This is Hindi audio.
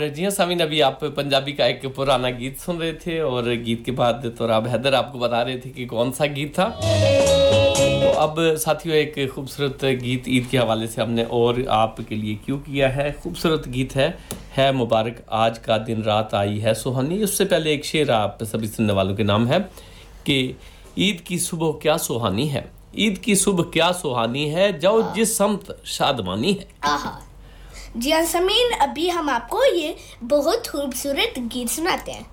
और जी हाँ सामीन, अभी आप पंजाबी का एक पुराना गीत सुन रहे थे और गीत के बाद तो राब हैदर आपको बता रहे थे कि कौन सा गीत था। तो अब साथियों एक खूबसूरत गीत ईद के हवाले से हमने और आपके लिए क्यों किया है। खूबसूरत गीत है मुबारक आज का दिन रात आई है सुहानी। उससे पहले एक शेर आप सभी सुनने वालों के नाम है कि ईद की सुबह क्या सुहानी है, ईद की सुबह क्या सुहानी है, जाओ जिस समत शादमानी है। जी हाँ समीन, अभी हम आपको ये बहुत खूबसूरत गीत सुनाते हैं।